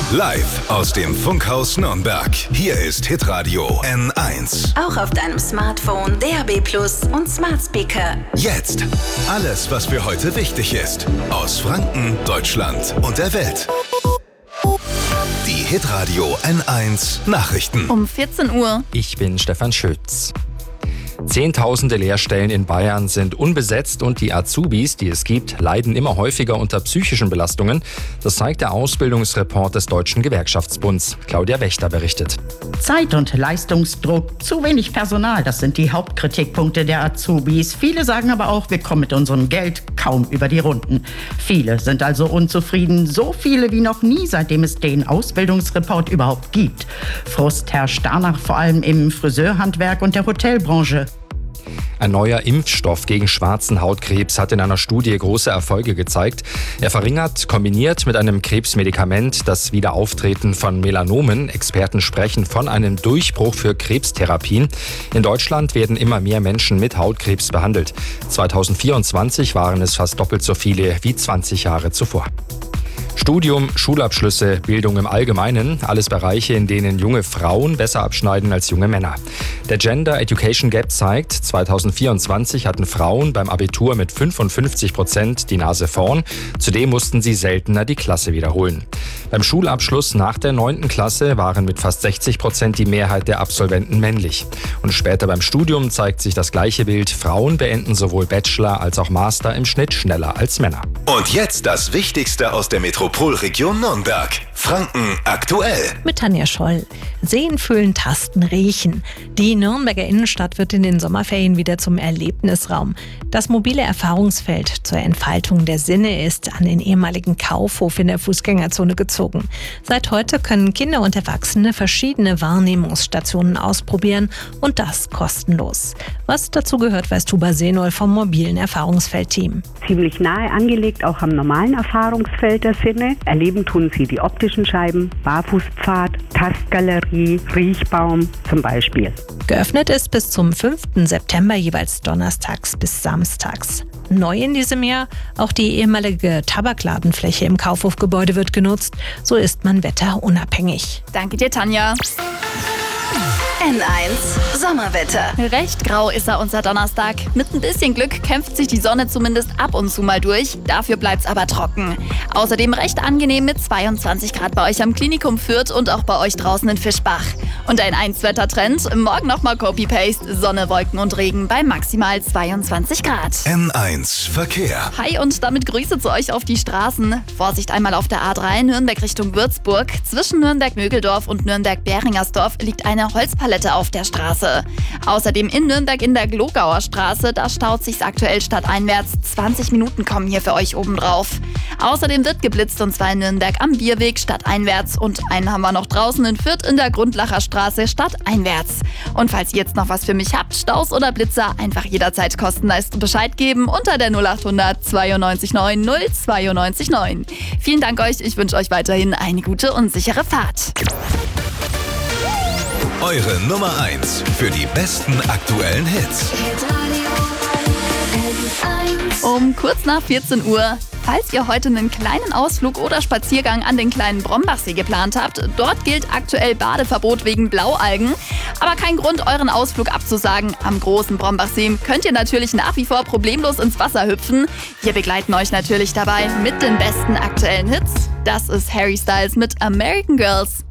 Live aus dem Funkhaus Nürnberg. Hier ist Hitradio N1. Auch auf deinem Smartphone, DAB+ und Smart Speaker. Jetzt alles, was für heute wichtig ist. Aus Franken, Deutschland und der Welt. Die Hitradio N1 Nachrichten. Um 14 Uhr. Ich bin Stefan Schütz. Zehntausende Lehrstellen in Bayern sind unbesetzt und die Azubis, die es gibt, leiden immer häufiger unter psychischen Belastungen. Das zeigt der Ausbildungsreport des Deutschen Gewerkschaftsbunds. Claudia Wächter berichtet. Zeit- und Leistungsdruck, zu wenig Personal, das sind die Hauptkritikpunkte der Azubis. Viele sagen aber auch, wir kommen mit unserem Geld kaum über die Runden. Viele sind also unzufrieden, so viele wie noch nie, seitdem es den Ausbildungsreport überhaupt gibt. Frust herrscht danach vor allem im Friseurhandwerk und der Hotelbranche. Ein neuer Impfstoff gegen schwarzen Hautkrebs hat in einer Studie große Erfolge gezeigt. Er verringert, kombiniert mit einem Krebsmedikament, das Wiederauftreten von Melanomen. Experten sprechen von einem Durchbruch für Krebstherapien. In Deutschland werden immer mehr Menschen mit Hautkrebs behandelt. 2024 waren es fast doppelt so viele wie 20 Jahre zuvor. Studium, Schulabschlüsse, Bildung im Allgemeinen, alles Bereiche, in denen junge Frauen besser abschneiden als junge Männer. Der Gender Education Gap zeigt, 2024 hatten Frauen beim Abitur mit 55% die Nase vorn. Zudem mussten sie seltener die Klasse wiederholen. Beim Schulabschluss nach der 9. Klasse waren mit fast 60% die Mehrheit der Absolventen männlich. Und später beim Studium zeigt sich das gleiche Bild. Frauen beenden sowohl Bachelor als auch Master im Schnitt schneller als Männer. Und jetzt das Wichtigste aus der Metropolregion Nürnberg. Franken aktuell. Mit Tanja Scholl. Sehen, fühlen, tasten, riechen. Die Nürnberger Innenstadt wird in den Sommerferien wieder zum Erlebnisraum. Das mobile Erfahrungsfeld zur Entfaltung der Sinne ist an den ehemaligen Kaufhof in der Fußgängerzone gezogen. Seit heute können Kinder und Erwachsene verschiedene Wahrnehmungsstationen ausprobieren und das kostenlos. Was dazu gehört, weiß Tuba Senol vom mobilen Erfahrungsfeldteam. Ziemlich nahe angelegt, auch am normalen Erfahrungsfeld der Sinne. Erleben tun sie die optischen Scheiben, Barfußpfad, Tastgalerie, Riechbaum zum Beispiel. Geöffnet ist bis zum 5. September jeweils donnerstags bis samstags. Neu in diesem Jahr, auch die ehemalige Tabakladenfläche im Kaufhofgebäude wird genutzt. So ist man wetterunabhängig. Danke dir, Tanja. N1 Sommerwetter. Recht grau ist unser Donnerstag. Mit ein bisschen Glück kämpft sich die Sonne zumindest ab und zu mal durch. Dafür bleibt's aber trocken. Außerdem recht angenehm mit 22 Grad bei euch am Klinikum Fürth und auch bei euch draußen in Fischbach. Und ein 1-Wetter-Trend. Morgen nochmal Copy-Paste. Sonne, Wolken und Regen bei maximal 22 Grad. N1 Verkehr. Hi und damit Grüße zu euch auf die Straßen. Vorsicht einmal auf der A3 Nürnberg Richtung Würzburg. Zwischen Nürnberg-Mögeldorf und Nürnberg-Beringersdorf liegt eine Holzpalette auf der Straße. Außerdem in Nürnberg in der Glogauer Straße, da staut sich's aktuell stadteinwärts. 20 Minuten kommen hier für euch obendrauf. Außerdem wird geblitzt und zwar in Nürnberg am Bierweg stadteinwärts und einen haben wir noch draußen in Fürth in der Grundlacher Straße stadteinwärts. Und falls ihr jetzt noch was für mich habt, Staus oder Blitzer, einfach jederzeit kostenlos Bescheid geben unter der 0800 92 9 092 9. Vielen Dank euch, ich wünsche euch weiterhin eine gute und sichere Fahrt. Eure Nummer 1 für die besten aktuellen Hits. Um kurz nach 14 Uhr. Falls ihr heute einen kleinen Ausflug oder Spaziergang an den kleinen Brombachsee geplant habt, dort gilt aktuell Badeverbot wegen Blaualgen. Aber kein Grund, euren Ausflug abzusagen. Am großen Brombachsee könnt ihr natürlich nach wie vor problemlos ins Wasser hüpfen. Wir begleiten euch natürlich dabei mit den besten aktuellen Hits. Das ist Harry Styles mit American Girls.